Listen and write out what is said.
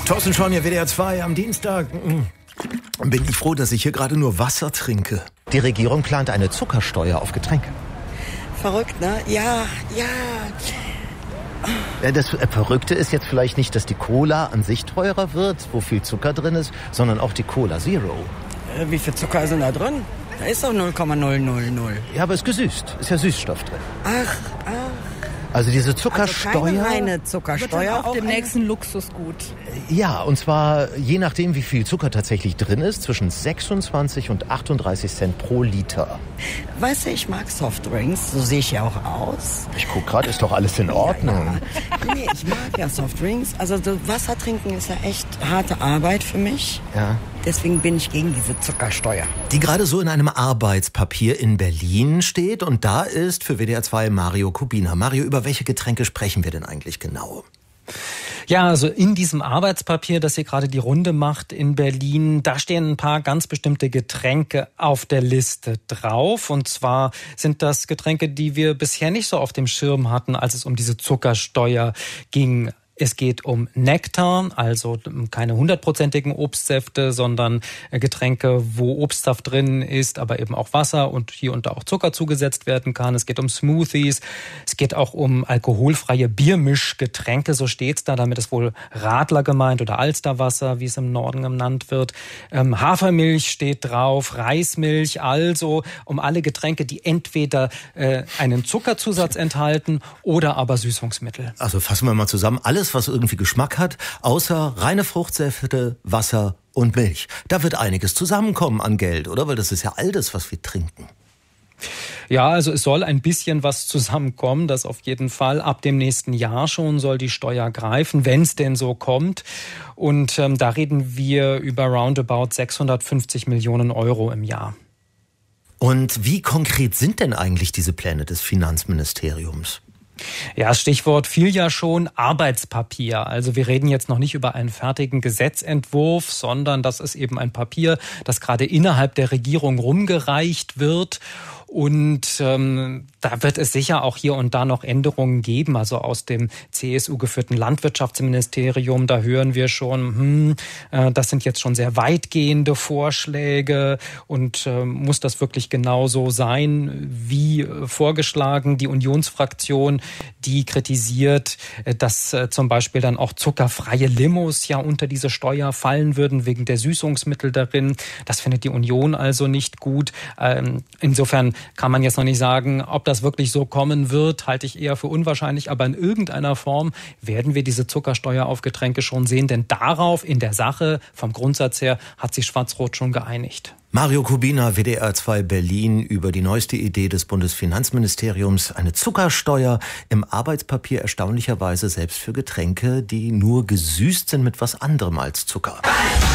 Thorsten Schorn hier, WDR 2 am Dienstag. Bin ich froh, dass ich hier gerade nur Wasser trinke. Die Regierung plant eine Zuckersteuer auf Getränke. Verrückt, ne? Ja. Das Verrückte ist jetzt vielleicht nicht, dass die Cola an sich teurer wird, wo viel Zucker drin ist, sondern auch die Cola Zero. Wie viel Zucker ist denn da drin? Da ist doch 0,000. Ja, aber ist gesüßt. Ist ja Süßstoff drin. Ach. Also diese Zuckersteuer... Also keine reine Zuckersteuer. Auf dem nächsten Luxusgut. Ja, und zwar je nachdem, wie viel Zucker tatsächlich drin ist, zwischen 26 und 38 Cent pro Liter. Weißt du, ich mag Softdrinks, so sehe ich ja auch aus. Ich guck gerade, ist doch alles in Ordnung. Ja. Nee, ich mag ja Softdrinks. Also Wasser trinken ist ja echt harte Arbeit für mich. Ja. Deswegen bin ich gegen diese Zuckersteuer. Die gerade so in einem Arbeitspapier in Berlin steht. Und da ist für WDR 2 Mario Kubina. Mario, über welche Getränke sprechen wir denn eigentlich genau? Ja, also in diesem Arbeitspapier, das hier gerade die Runde macht in Berlin, da stehen ein paar ganz bestimmte Getränke auf der Liste drauf. Und zwar sind das Getränke, die wir bisher nicht so auf dem Schirm hatten, als es um diese Zuckersteuer ging. Es geht um Nektar, also keine 100%igen Obstsäfte, sondern Getränke, wo Obstsaft drin ist, aber eben auch Wasser und hier und da auch Zucker zugesetzt werden kann. Es geht um Smoothies, es geht auch um alkoholfreie Biermischgetränke, so steht's da. Damit ist wohl Radler gemeint oder Alsterwasser, wie es im Norden genannt wird. Hafermilch steht drauf, Reismilch, also um alle Getränke, die entweder einen Zuckerzusatz enthalten oder aber Süßungsmittel. Also fassen wir mal zusammen. Alles, was irgendwie Geschmack hat, außer reine Fruchtsäfte, Wasser und Milch. Da wird einiges zusammenkommen an Geld, oder? Weil das ist ja all das, was wir trinken. Ja, also es soll ein bisschen was zusammenkommen, das auf jeden Fall. Ab dem nächsten Jahr schon soll die Steuer greifen, wenn es denn so kommt. Und da reden wir über roundabout 650 Millionen Euro im Jahr. Und wie konkret sind denn eigentlich diese Pläne des Finanzministeriums? Ja, Stichwort fiel ja schon, Arbeitspapier. Also wir reden jetzt noch nicht über einen fertigen Gesetzentwurf, sondern das ist eben ein Papier, das gerade innerhalb der Regierung rumgereicht wird. Und da wird es sicher auch hier und da noch Änderungen geben. Also aus dem CSU-geführten Landwirtschaftsministerium, da hören wir schon, das sind jetzt schon sehr weitgehende Vorschläge. Und muss das wirklich genauso sein, wie vorgeschlagen? Die Unionsfraktion, die kritisiert, dass zum Beispiel dann auch zuckerfreie Limos ja unter diese Steuer fallen würden, wegen der Süßungsmittel darin. Das findet die Union also nicht gut. Insofern kann man jetzt noch nicht sagen, ob das wirklich so kommen wird, halte ich eher für unwahrscheinlich. Aber in irgendeiner Form werden wir diese Zuckersteuer auf Getränke schon sehen. Denn darauf in der Sache, vom Grundsatz her, hat sich Schwarz-Rot schon geeinigt. Mario Kubina, WDR 2 Berlin, über die neueste Idee des Bundesfinanzministeriums. Eine Zuckersteuer im Arbeitspapier, erstaunlicherweise selbst für Getränke, die nur gesüßt sind mit was anderem als Zucker.